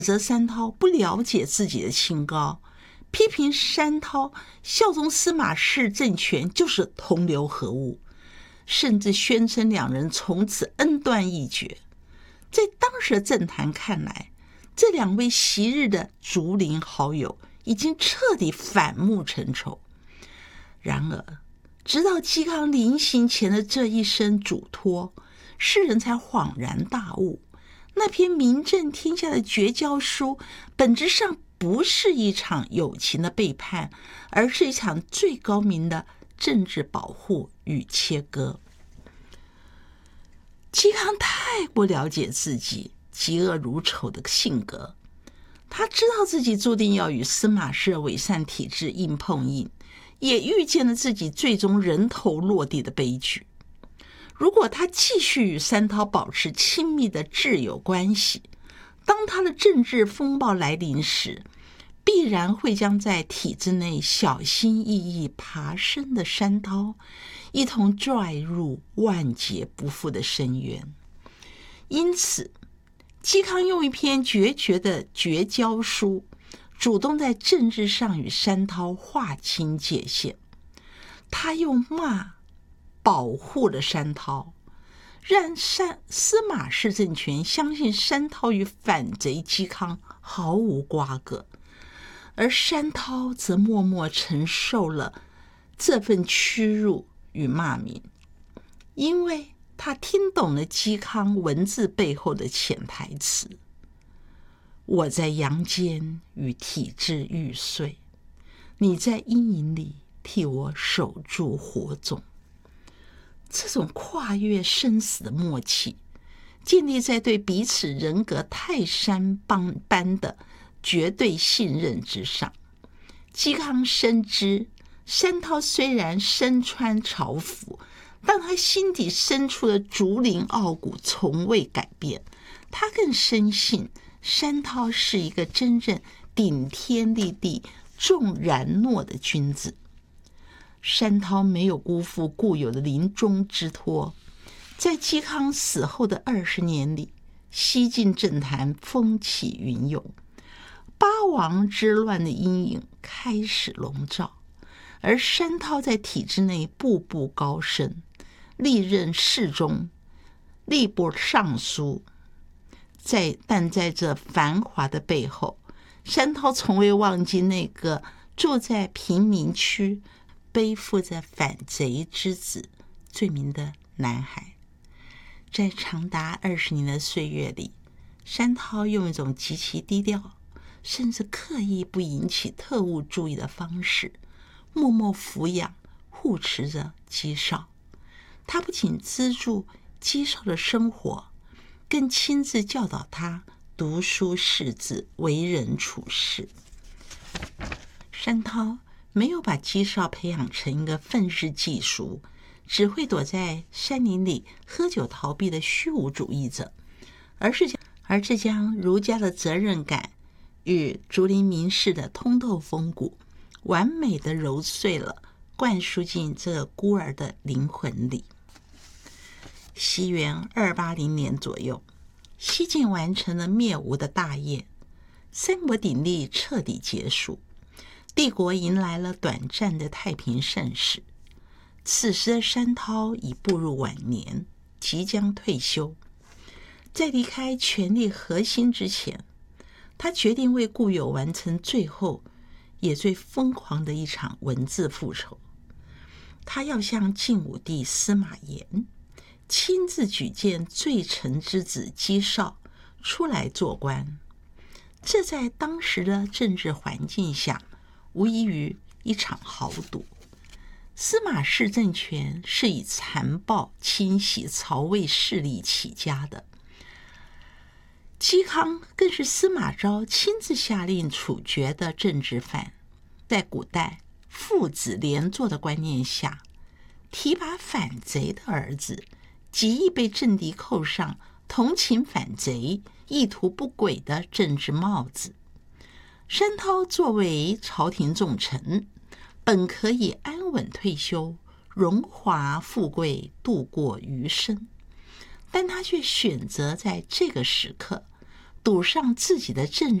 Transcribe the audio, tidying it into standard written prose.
责山涛不了解自己的清高，批评山涛效忠司马氏政权就是同流合污，甚至宣称两人从此恩断义绝。在当时的政坛看来，这两位昔日的竹林好友已经彻底反目成仇。然而，直到嵇康临行前的这一声嘱托，世人才恍然大悟，那篇名震天下的绝交书本质上不是一场友情的背叛，而是一场最高明的政治保护与切割。嵇康太不了解自己嫉恶如仇的性格，他知道自己注定要与司马氏伪善体制硬碰硬，也预见了自己最终人头落地的悲剧。如果他继续与山涛保持亲密的挚友关系，当他的政治风暴来临时，必然会将在体制内小心翼翼爬升的山涛一同拽入万劫不复的深渊。因此，嵇康用一篇决绝的绝交书，主动在政治上与山涛划清界限。他用骂保护了山涛，让司马氏政权相信山涛与反贼嵇康毫无瓜葛，而山涛则默默承受了这份屈辱与骂名，因为他听懂了嵇康文字背后的潜台词：我在阳间与体制玉碎，你在阴影里替我守住火种。这种跨越生死的默契，建立在对彼此人格泰山般的绝对信任之上。嵇康深知山涛虽然身穿朝服，但他心底深处的竹林傲骨从未改变。他更深信山涛是一个真正顶天立地、重然诺的君子。山涛没有辜负固有的临终之托，在嵇康死后的20年里，西晋政坛风起云涌，八王之乱的阴影开始笼罩，而山涛在体制内步步高升，历任侍中、吏部尚书。但在这繁华的背后，山涛从未忘记那个住在贫民区、背负着反贼之子罪名的男孩。在长达20年的岁月里，山涛用一种极其低调，甚至刻意不引起特务注意的方式，默默抚养、护持着嵇绍。他不仅资助嵇绍的生活，更亲自教导他读书识字、为人处事。山涛没有把嵇绍培养成一个愤世嫉俗、只会躲在山林里喝酒逃避的虚无主义者，而是将儒家的责任感与竹林名士的通透风骨完美的揉碎了，灌输进这个孤儿的灵魂里。西元280年左右，西晋完成了灭吴的大业，三国鼎立彻底结束，帝国迎来了短暂的太平盛世。此时的山涛已步入晚年，即将退休。在离开权力核心之前，他决定为故友完成最后也最疯狂的一场文字复仇。他要向晋武帝司马炎亲自举荐罪臣之子嵇绍出来做官。这在当时的政治环境下，无异于一场豪赌。司马氏政权是以残暴清洗曹魏势力起家的，嵇康更是司马昭亲自下令处决的政治犯。在古代父子连坐的观念下，提拔反贼的儿子极易被政敌扣上同情反贼、意图不轨的政治帽子。山涛作为朝廷重臣，本可以安稳退休，荣华富贵度过余生，但他却选择在这个时刻赌上自己的政